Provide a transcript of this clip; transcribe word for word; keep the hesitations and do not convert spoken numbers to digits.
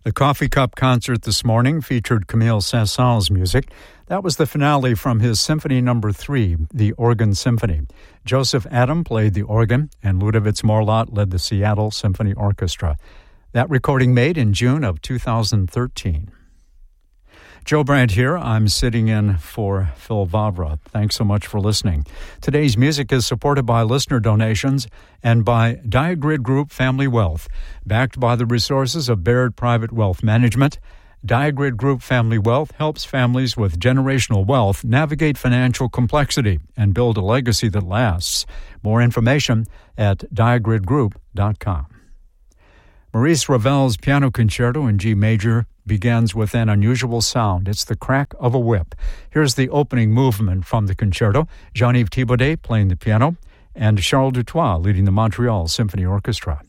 The Coffee Cup concert this morning featured Camille Saint-Saëns' music. That was the finale from his Symphony Number Three, the Organ Symphony. Joseph Adam played the organ, and Ludovic Morlot led the Seattle Symphony Orchestra. That recording made in June of two thousand thirteen. Joe Brandt here. I'm sitting in for Phil Vavra. Thanks so much for listening. Today's music is supported by listener donations and by Diagrid Group Family Wealth. Backed by the resources of Baird Private Wealth Management, Diagrid Group Family Wealth helps families with generational wealth navigate financial complexity and build a legacy that lasts. More information at diagrid group dot com. Maurice Ravel's Piano Concerto in G major begins with an unusual sound. It's the crack of a whip. Here's the opening movement from the concerto. Jean-Yves Thibaudet playing the piano and Charles Dutoit leading the Montreal Symphony Orchestra.